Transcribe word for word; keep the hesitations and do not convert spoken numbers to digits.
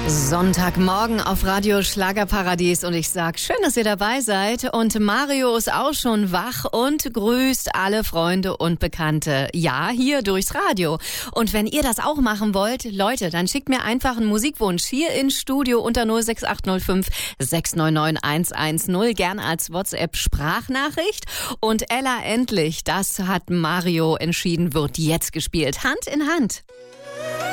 Sonntagmorgen auf Radio Schlagerparadies und ich sag, schön, dass ihr dabei seid. Und Mario ist auch schon wach und grüßt alle Freunde und Bekannte. Ja, hier durchs Radio. Und wenn ihr das auch machen wollt, Leute, dann schickt mir einfach einen Musikwunsch hier ins Studio unter null sechs acht null fünf sechs neun neun eins eins null, gern als WhatsApp-Sprachnachricht. Und Ella endlich, das hat Mario entschieden, wird jetzt gespielt. Hand in Hand.